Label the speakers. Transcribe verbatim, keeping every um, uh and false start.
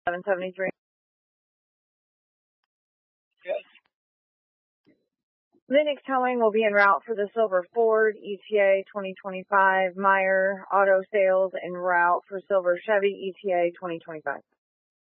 Speaker 1: seven seventy-three.
Speaker 2: Yes.
Speaker 1: Linux Towing will be en route for the Silver Ford E T A twenty twenty-five. Meyer Auto Sales en route for Silver Chevy E T A twenty twenty-five.